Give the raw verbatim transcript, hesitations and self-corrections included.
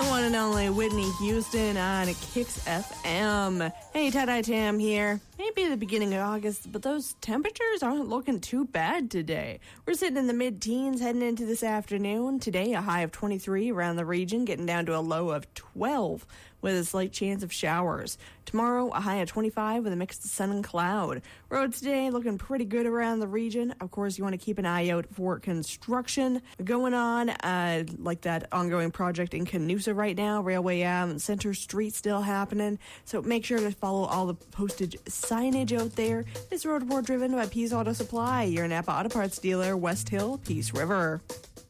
one and only Whitney Houston on Kicks F M. Hey, Tie-Dye Tam here. Maybe the beginning of August, but those temperatures aren't looking too bad today. We're sitting in the mid-teens heading into this afternoon. Today, a high of twenty-three around the region, getting down to a low of twelve with a slight chance of showers. Tomorrow, a high of twenty-five with a mix of sun and cloud. Roads today looking pretty good around the region. Of course, you want to keep an eye out for construction going on, uh, like that ongoing project in Canusa right now. Railway Ave and Center Street still happening. So make sure to follow all the postage signage out there. This road report driven by Peace Auto Supply, your Napa Auto Parts dealer, West Hill, Peace River.